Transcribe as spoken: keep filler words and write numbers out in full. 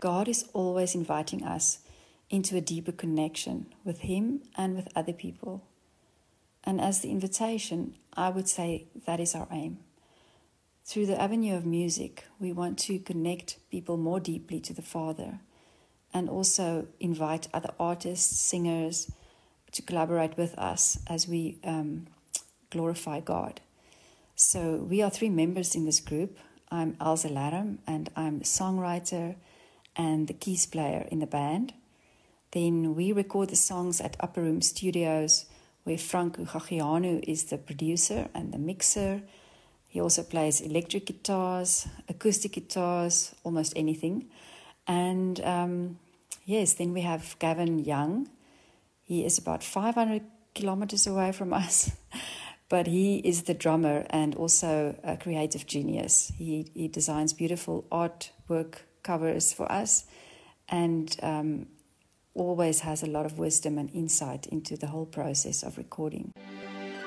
God is always inviting us into a deeper connection with Him and with other people. And as the invitation, I would say that is our aim. Through the avenue of music, we want to connect people more deeply to the Father and also invite other artists, singers to collaborate with us as we um, glorify God. So we are three members in this group. I'm Elsa Laram, and I'm the songwriter and the keys player in the band. Then we record the songs at Upper Room Studios, where Frank Ugagianu is the producer and the mixer. He also plays electric guitars, acoustic guitars, almost anything. And um, yes, then we have Gavin Young. He is about five hundred kilometers away from us, but he is the drummer and also a creative genius. He, he designs beautiful artwork covers for us and um, always has a lot of wisdom and insight into the whole process of recording.